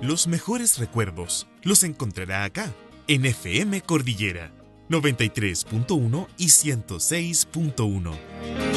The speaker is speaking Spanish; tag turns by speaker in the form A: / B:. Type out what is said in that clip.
A: Los mejores recuerdos los encontrará acá, en FM Cordillera 93.1 y 106.1.